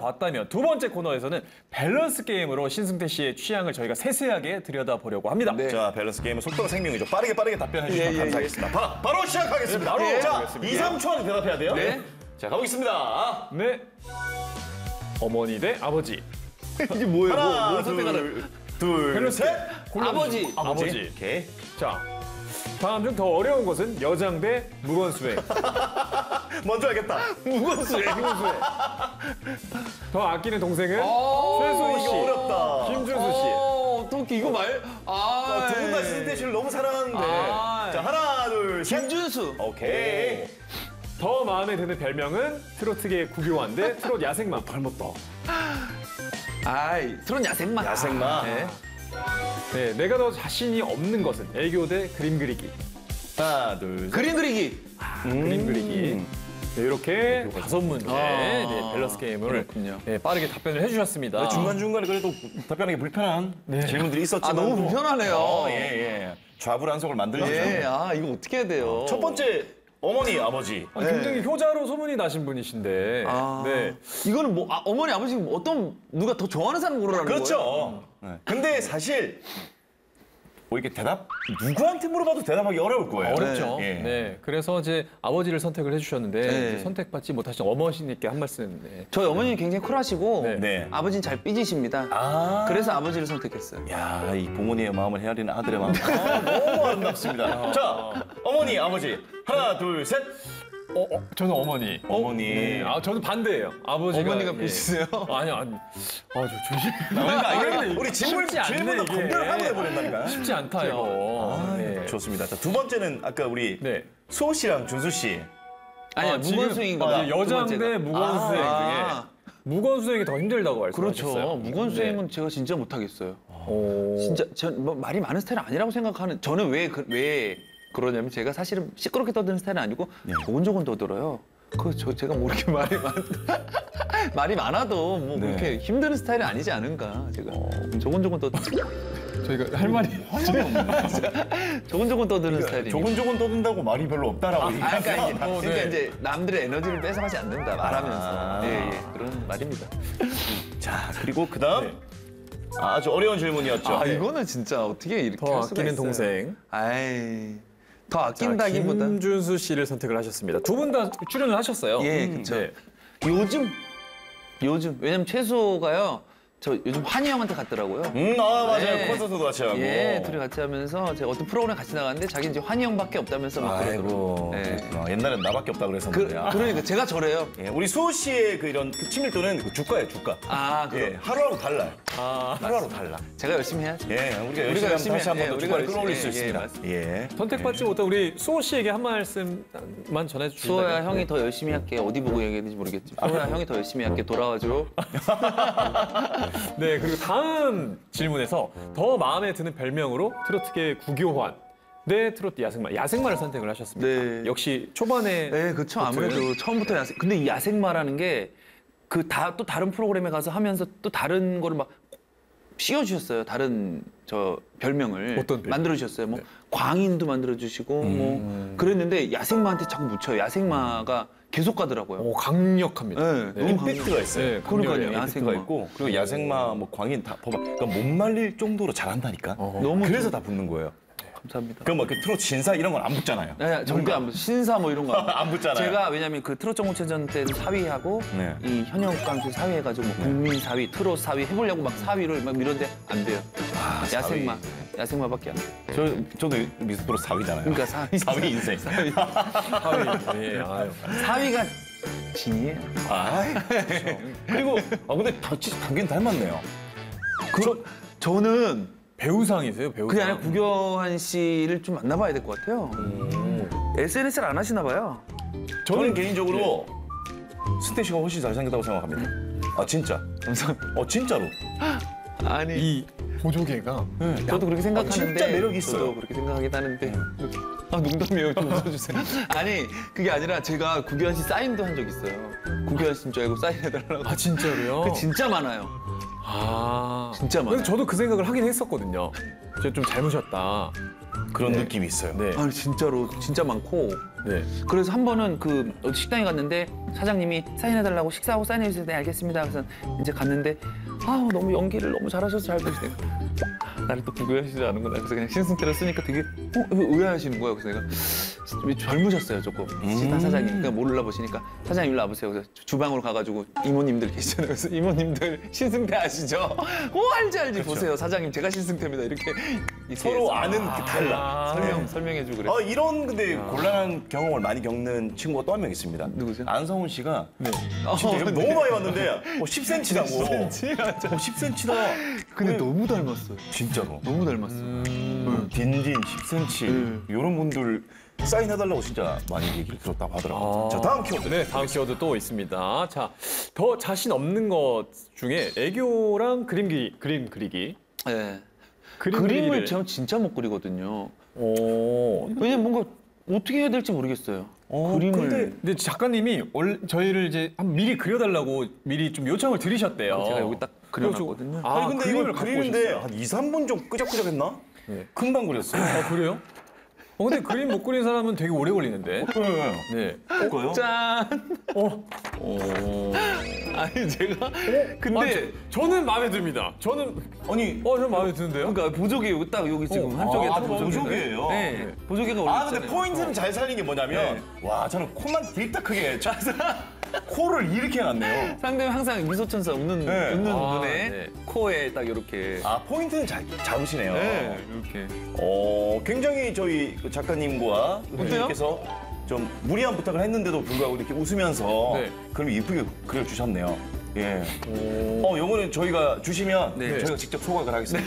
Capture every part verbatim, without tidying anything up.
봤다면 두 번째 코너에서는 밸런스 게임으로 신승태 씨의 취향을 저희가 세세하게 들여다보려고 합니다. 네. 자, 밸런스 게임은 속도가 생명이죠. 빠르게 빠르게 답변해 주시면 예, 예, 감사하겠습니다. 바, 바로 시작하겠습니다. 네, 바로 자, 시작하겠습니다. 이, 삼 초 안에 대답해야 돼요. 네. 자, 가보겠습니다. 네. 어머니 대 아버지. 이게 뭐예요? 뭐, 하나, 뭘 선택하라. 둘, 둘, 밸런스 셋. 아버지. 아버지. 오케이. 자, 다음 중 더 어려운 것은 여장 대 무건수행. 먼저 하겠다. 무건수행. 무건수행. 더 아끼는 동생은 어, 최수호 씨, 이거 어렵다. 김준수 씨. 어, 어떻게 이거 말? 아, 두 분 다 신승태 씨를 너무 사랑하는데. 아, 자, 하나, 둘, 셋. 김준수. 오케이. 더 마음에 드는 별명은 트로트계 구교환 대 트롯 야생마. 닮았다. 아이, 트롯 야생마. 야생마. 네. 네, 내가 더 자신이 없는 것은 애교 대 그림 그리기. 하나, 둘, 셋. 그림 그리기. 그림 그리기. 네, 이렇게 다섯 문제 아, 네, 밸런스 게임을 그렇군요. 네, 빠르게 답변을 해주셨습니다. 중간중간에 그래도 답변하기 불편한 질문들이 있었지만. 아, 너무 불편하네요. 어, 예, 예. 좌불안석을 만들어주죠. 예, 아, 이거 어떻게 해야 돼요? 첫 번째, 어머니, 아버지. 아, 굉장히 효자로 소문이 나신 분이신데. 아, 네. 이거는 뭐, 아, 어머니, 아버지, 어떤, 누가 더 좋아하는 사람 고르라는 거예요? 그렇죠. 네. 근데 사실 뭐 이렇게 대답 누구한테 물어봐도 대답하기 어려울 거예요. 어렵죠. 네. 네. 예. 그래서 이제 아버지를 선택을 해주셨는데 네. 이제 선택받지 못하신 어머니께 한 말씀. 네. 저희 어머님이 굉장히 쿨하시고, 네. 네. 아버지는 잘 삐지십니다. 아. 그래서 아버지를 선택했어요. 야, 이 부모님의 마음을 헤아리는 아들의 마음. 아, 너무 아름답습니다. 자, 어머니, 아버지. 하나, 둘, 셋. 어, 어, 저는 어머니. 어머니. 네. 아, 저는 반대예요. 아버지가. 어머니가 예. 삐지세요? 아니, 아니. 아, 저 조심. 그러니까 이게 이게 우리 질문, 쉽지 않네, 질문도 이게. 건별을 하고 해버린다니까. 쉽지 않다, 이거. 아, 네. 좋습니다. 자, 두 번째는 아까 우리 네. 수호 씨랑 준수 씨. 아니야, 아, 지금- 무건수행인가 아, 봐. 여장 두 번째가. 대 무건수행 아, 중에 무건수행이 더 힘들다고 말씀하셨어요. 그렇죠. 무건수행은 제가 진짜 못하겠어요. 네. 오. 진짜 전 뭐 말이 많은 스타일 아니라고 생각하는. 저는 왜 그, 왜 그러냐면 제가 사실은 시끄럽게 떠드는 스타일은 아니고 조곤조곤 떠들어요. 그 저 제가 뭐 이렇게 말이 많 말이 많아도 뭐 네. 그렇게 힘든 스타일이 아니지 않은가 제가 조곤조곤 떠 저희가 할 말이 조곤조곤 떠드는 스타일이. 조곤조곤 떠든다고 말이 별로 없다라고 아, 얘기하세요. 그러니까, 이제, 어, 그러니까 네. 이제 남들의 에너지를 뺏어가지 않는다 말하면서 아. 예, 예, 그런 말입니다. 자, 그리고 그 다음. 네. 아주 어려운 질문이었죠. 아 이거는 진짜 어떻게 이렇게 더 할 수가 아끼는 있어요. 동생. 아이 더 자, 아낀다기보다 김준수 씨를 선택을 하셨습니다. 두 분 다 출연을 하셨어요. 예, 음, 그쵸. 네. 요즘 요즘 왜냐면 최수호가요 저 요즘 환희 형한테 갔더라고요. 음, 아, 맞아요. 네. 콘서트도 같이 하고. 예, 둘이 같이 하면서 제가 어떤 프로그램 같이 나갔는데 자기 이제 환희 형밖에 없다면서 막 아이고. 그러더라고요. 예. 그렇구나. 옛날엔 나밖에 없다 그, 그랬었는데. 아. 그러니까 제가 저래요. 예, 우리 수호 씨의 그 이런 그 친밀도는 그 주가예요, 주가. 아, 그럼 예, 하루하루 달라요. 아, 하루하루 달라. 제가 열심히 해야죠. 예, 우리가 열심히 우리가 하면 열심히 다시 한 번 해. 더 예, 주가를 우리가 끌어올릴 수 열심히 해. 예, 있습니다. 예. 선택받지 못한 우리 수호 씨에게 한 말씀만 전해주시면. 수호야 형이 더 열심히 할게. 어디 보고 얘기했는지 모르겠지만 수호야 형이 더 열심히 할게. 돌아와줘. 네, 그리고 다음 질문에서 더 마음에 드는 별명으로 트로트계 구교환 대 트로트 야생마. 야생마를 선택을 하셨습니다. 네. 역시 초반에 네, 그렇죠. 아무래도 처음부터 야생. 근데 이 야생마라는 게 그 다 또 다른 프로그램에 가서 하면서 또 다른 거를 막 씌워주셨어요. 다른 저 별명을 어떤 별명? 만들어 주셨어요. 뭐 광인도 만들어 주시고 뭐 그랬는데 야생마한테 자꾸 묻혀요. 야생마가 계속 가더라고요. 오, 강력합니다. 네, 너무 강력- 임팩트가 있어요. 네, 그러니까요, 강렬해요. 야생- 임팩트가 야생마. 있고 그리고 야생마, 뭐 광인 다 봐봐. 그러니까 못 말릴 정도로 잘한다니까. 너무 그래서 다 붙는 거예요. 감사합니다. 그럼 뭐그 트롯 신사 이런 건 안 붙잖아요. 네, 절대 안 붙. 신사 뭐 이런 거 안 붙잖아요. 제가 왜냐면 그 트롯 전국체전 때도 사 위 하고 네. 이 현역 감수 사 위 해가지고 뭐 국민 사 위, 트롯 사 위 해보려고 막 사 위를 막 미뤘는데 안 돼요. 아, 야생마, 야생마밖에 안 돼. 저 저도 미스프로 사 위잖아요. 그러니까 사 위, 사 위 인생. 하위. 예, 아유. 사 위가 진이에요. 아, 그렇죠. 그리고 아 근데 다 진짜 당긴 닮았네요. 그 저는 배우상이세요, 배우상. 그게 아니라 구교환 씨를 좀 만나봐야 될 것 같아요. 에스엔에스를 안 하시나 봐요. 저는 개인적으로 승태 씨가 훨씬 잘생겼다고 생각합니다. 아 진짜. 감사합니다. 어 진짜로. 아니, 이 보조개가 저도 그렇게 생각하는데 진짜 매력 있어요. 저도 그렇게 생각하긴 하는데 아 농담이에요. 좀 웃어주세요. 아니 그게 아니라 제가 구교환 씨 사인도 한 적 있어요. 구교환 씨인 줄 알고 사인해달라고. 아, 진짜로요? 그 진짜 많아요. 아. 진짜 많아요. 근데 저도 그 생각을 하긴 했었거든요. 제가 좀 닮으셨다. 그런 느낌이 있어요. 네. 아니 진짜로 진짜 많고. 네. 그래서 한 번은 그 어디 식당에 갔는데 사장님이 사인해달라고 식사하고 사인해주세요. 네 알겠습니다. 그래서 이제 갔는데 아 너무 연기를 너무 잘하셔서 잘 보시니까 나를 또 구별하시지 않은구나. 그래서 그냥 신승태를 쓰니까 되게 어, 의아하시는 거예요. 그래서 내가 좀 젊으셨어요 조금 식당 사장님. 그러니까 몰라 보시니까 사장님 일로 와보세요. 그래서 주방으로 가가지고 이모님들 계시잖아요. 그래서 이모님들 신승태 아시죠? 오 알지 알지 보세요. 사장님 제가 신승태입니다. 이렇게 서로 아는 게 달라. 아, 설명 네. 설명해주고 그래. 어, 이런 근데 곤란한 경험을 많이 겪는 친구가 또 한 명 있습니다. 누구죠? 안성훈 씨가 네. 진짜 이거 어, 너무 많이 왔는데 어, 십 센티다고. 십 센티 맞아. 어, 십 센티다. 근데 너무 닮았어요. 진짜로. 너무 닮았어. 음, 딘딘 십 센티 음. 이런 분들 사인해달라고 진짜 많이 얘기를 들었다고 하더라고요. 아. 자 다음 키워드. 네, 다음 키워드 또 있습니다. 자, 더 자신 없는 것 중에 애교랑 그림 그리, 그림 그리기. 네. 그림 그림을 그리기를. 제가 진짜 못 그리거든요. 오. 왜냐면 뭔가 어떻게 해야 될지 모르겠어요. 어, 그림을. 근데 근데 작가님이 원래 저희를 이제 한 미리 그려달라고 미리 좀 요청을 드리셨대요. 제가 여기 딱 그려놨거든요. 아, 아니 근데 그림을 이걸 갖고 그리는데 오셨어요. 한 이, 삼 분 좀 끄적끄적했나? 네. 금방 그렸어요. 아, 그래요? 어, 근데 그림 못 그린 사람은 되게 오래 걸리는데. 네. 네. 그거요? 짠. 어. 아니 제가 아, 근데 저, 저는 마음에 듭니다. 저는 아니 어, 저는 마음에 드는데요. 그러니까 보조개 여기 딱 여기 지금 어. 한쪽에 아, 딱 보조개. 보조개예요? 네. 네. 보조개가 올렸잖아요. 아 근데 포인트는 잘 살린 게 뭐냐면 와 저는 코만 되게 크게 쳐서 코를 이렇게 해놨네요. 상대는 항상 미소천사 웃는 네. 웃는 아, 눈에 네. 코에 딱 이렇게. 아 포인트는 잘 잡으시네요. 네, 이렇게. 어 굉장히 저희 그 작가님과 후주님께서 좀 무리한 부탁을 했는데도 불구하고 이렇게 웃으면서 네. 그럼 이쁘게 그려주셨네요. 예. 오. 어 요거는 저희가 주시면 네. 저희가 직접 소각을 하겠습니다.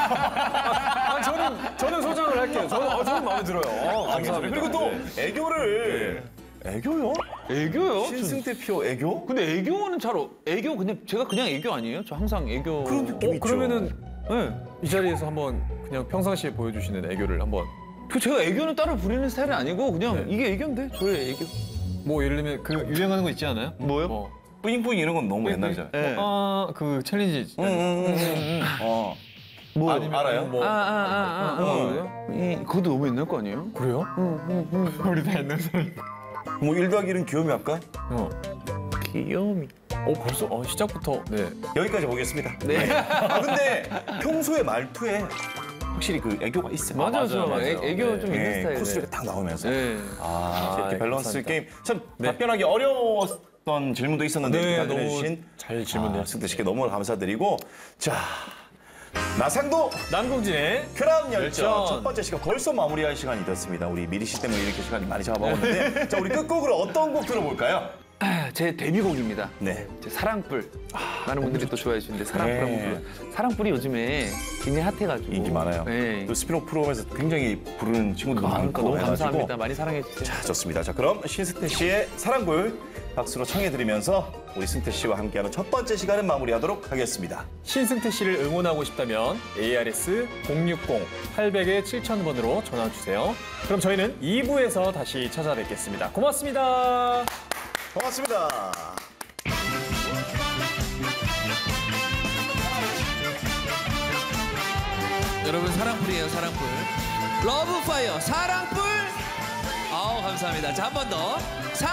아, 저는 저는 소장을 할게요. 저는 어, 저는 마음에 들어요. 어, 감사합니다. 그리고 또 네. 애교를 애교요? 애교요? 신승태표 애교? 근데 애교는 잘 어- 애교 그냥 제가 그냥 애교 아니에요? 저 항상 애교. 그런 느낌 어, 있죠. 그러면은 네. 이 자리에서 한번 그냥 평상시에 보여주시는 애교를 한번 그 제가 애교는 따로 부리는 스타일이 아니고 그냥 네. 이게 애교인데 저의 애교. 뭐 예를 들면 그 유행하는 거 있지 않아요? 뭐요? 뭐. 뿌잉뿌잉 이런 건 너무 옛날이잖아요. 네. 아, 그 챌린지. 응, 응, 응, 응. 어. 뭐 아니면 알아요? 뭐. 아아아아 아, 어. 이 그것도 너무 옛날 거 아니에요? 그래요? 우리 다 옛날 사람. 뭐 일 더하기 일은 귀요미 할까? 어. 귀요미. 어, 벌써 어, 시작부터 네. 여기까지 보겠습니다. 네. 아 근데 평소에 말투에 확실히 그 애교가 있어요. 맞아요, 맞아요, 저 맞아요. 애, 애교 네. 좀 있는 예, 스타일이에요. 코스가 딱 나오면서 네. 아, 이렇게 아, 밸런스 감사합니다. 게임 참 답변하기 어려웠던 질문도 있었는데 네, 답변해 너무 주신 잘 질문해 아, 승태 씨께 너무 감사드리고 자 나상도 남궁진의 쾌남 열정 열정. 첫 번째 시간 벌써 마무리할 시간이 됐습니다. 우리 미리 씨 때문에 이렇게 시간이 많이 잡아먹었는데 자 우리 끝곡으로 어떤 곡 들어볼까요? 아, 제 데뷔곡입니다. 네. 제 사랑불. 많은 분들이 또 좋아해 주시는데 사랑불 네. 한번 불러. 사랑불이 요즘에 굉장히 핫해가지고 인기 많아요. 네. 또 스피노 프로그램에서 굉장히 부르는 친구들도 아, 많고 그러니까 너무 해가지고 감사합니다. 많이 사랑해 주세요. 자, 좋습니다. 자, 그럼 신승태 씨의 사랑불 박수로 청해드리면서 우리 승태 씨와 함께하는 첫 번째 시간은 마무리하도록 하겠습니다. 신승태 씨를 응원하고 싶다면 에이아르에스 공육공 팔백 칠천 번으로 전화 주세요. 그럼 저희는 이 부에서 다시 찾아뵙겠습니다. 고맙습니다. 고맙습니다. 여러분 사랑불이에요 사랑불 러브파이어 사랑불 아우 감사합니다 자 한 번 더